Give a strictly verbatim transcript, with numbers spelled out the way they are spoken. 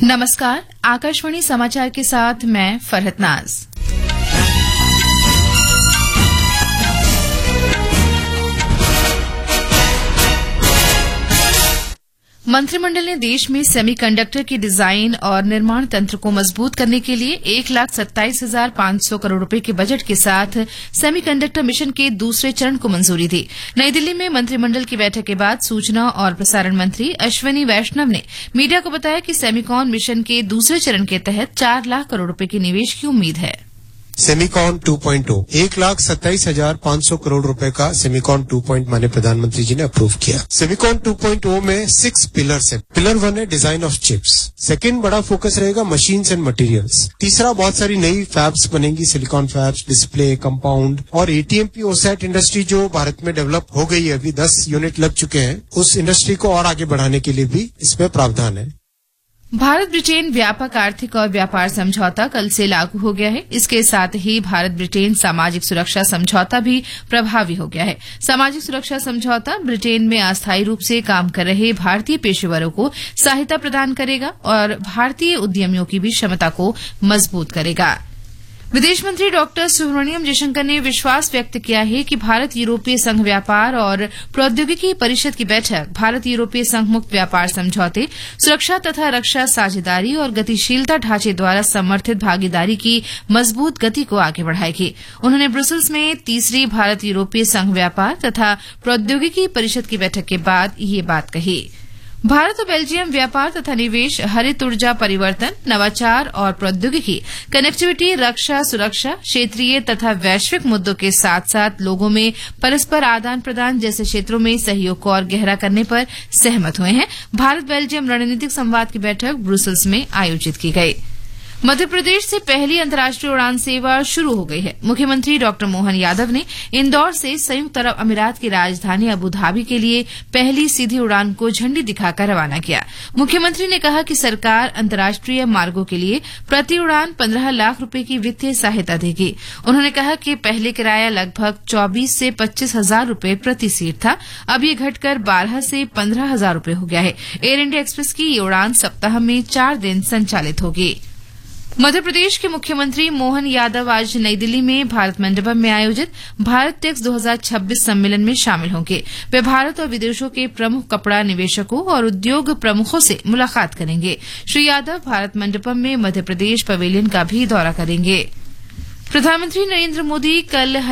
नमस्कार, आकाशवाणी समाचार के साथ मैं फरहत नाज। मंत्रिमंडल ने देश में सेमीकंडक्टर की डिजाइन और निर्माण तंत्र को मजबूत करने के लिए एक लाख सत्ताईस हजार पांच सौ करोड़ रुपए के बजट के साथ सेमीकंडक्टर मिशन के दूसरे चरण को मंजूरी दी। नई दिल्ली में मंत्रिमंडल की बैठक के बाद सूचना और प्रसारण मंत्री अश्विनी वैष्णव ने मीडिया को बताया कि सेमीकॉन मिशन के दूसरे चरण के तहत चार लाख करोड़ रुपए के निवेश की उम्मीद है। सेमीकॉन टू पॉइंट ओ एक लाख सत्ताईस हजार पांच सौ करोड़ रुपए का सेमीकॉन टू पॉइंट माने प्रधानमंत्री जी ने अप्रूव किया। सेमीकॉन टू पॉइंट ओ में सिक्स पिलर्स है। पिलर वन है डिजाइन ऑफ चिप्स, सेकंड बड़ा फोकस रहेगा मशीन्स एंड मटेरियल्स, तीसरा बहुत सारी नई फैब्स बनेंगी, सिलिकॉन फैब्स, डिस्प्ले, कंपाउंड और एटीएमपी ओसैट इंडस्ट्री जो भारत में डेवलप हो गई है, अभी दस यूनिट लग चुके हैं, उस इंडस्ट्री को और आगे बढ़ाने के लिए भी इसमें प्रावधान है। भारत ब्रिटेन व्यापक आर्थिक और व्यापार समझौता कल से लागू हो गया है। इसके साथ ही भारत ब्रिटेन सामाजिक सुरक्षा समझौता भी प्रभावी हो गया है। सामाजिक सुरक्षा समझौता ब्रिटेन में अस्थायी रूप से काम कर रहे भारतीय पेशेवरों को सहायता प्रदान करेगा और भारतीय उद्यमियों की भी क्षमता को मजबूत करेगा। विदेश मंत्री डॉक्टर सुब्रमण्यम जयशंकर ने विश्वास व्यक्त किया है कि भारत यूरोपीय संघ व्यापार और प्रौद्योगिकी परिषद की बैठक भारत यूरोपीय संघ मुक्त व्यापार समझौते, सुरक्षा तथा रक्षा साझेदारी और गतिशीलता ढांचे द्वारा समर्थित भागीदारी की मजबूत गति को आगे बढ़ाएगी। उन्होंने ब्रुसेल्स में तीसरी भारत यूरोपीय संघ व्यापार तथा प्रौद्योगिकी परिषद की बैठक के बाद ये बात कही। भारत और बेल्जियम व्यापार तथा निवेश, हरित ऊर्जा परिवर्तन, नवाचार और प्रौद्योगिकी, कनेक्टिविटी, रक्षा, सुरक्षा, क्षेत्रीय तथा वैश्विक मुद्दों के साथ साथ लोगों में परस्पर आदान प्रदान जैसे क्षेत्रों में सहयोग को और गहरा करने पर सहमत हुए हैं। भारत बेल्जियम रणनीतिक संवाद की बैठक ब्रुसेल्स में आयोजित की गई। मध्य प्रदेश से पहली अंतर्राष्ट्रीय उड़ान सेवा शुरू हो गई है। मुख्यमंत्री डॉक्टर मोहन यादव ने इंदौर से संयुक्त अरब अमीरात की राजधानी अबू धाबी के लिए पहली सीधी उड़ान को झंडी दिखाकर रवाना किया। मुख्यमंत्री ने कहा कि सरकार अंतर्राष्ट्रीय मार्गों के लिए प्रति उड़ान पंद्रह लाख रुपए की वित्तीय सहायता देगी। उन्होंने कहा कि पहले किराया लगभग चौबीस से पच्चीस हजार रुपए प्रति सीट था, अब ये घटकर बारह से पंद्रह हजार रुपए हो गया है। एयर इंडिया एक्सप्रेस की ये उड़ान सप्ताह में चार दिन संचालित होगी। मध्य प्रदेश के मुख्यमंत्री मोहन यादव आज नई दिल्ली में भारत मंडपम में आयोजित भारत टेक्स दो हजार छब्बीस सम्मेलन में शामिल होंगे। वे भारत और विदेशों के प्रमुख कपड़ा निवेशकों और उद्योग प्रमुखों से मुलाकात करेंगे। श्री यादव भारत मंडपम में मध्य प्रदेश पवेलियन का भी दौरा करेंगे। प्रधानमंत्री नरेंद्र मोदी कल